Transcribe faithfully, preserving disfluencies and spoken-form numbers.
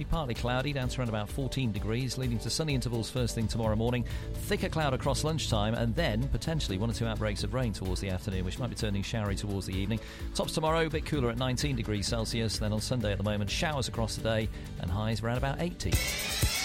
be partly cloudy, down to around about fourteen degrees, leading to sunny intervals first thing tomorrow morning. Thicker cloud across lunchtime, and then potentially one or two outbreaks of rain towards the afternoon, which might be turning showery towards the evening. Tops tomorrow, a bit cooler at nineteen degrees Celsius. Then on Sunday at the moment, showers across the day, and highs around about eighty.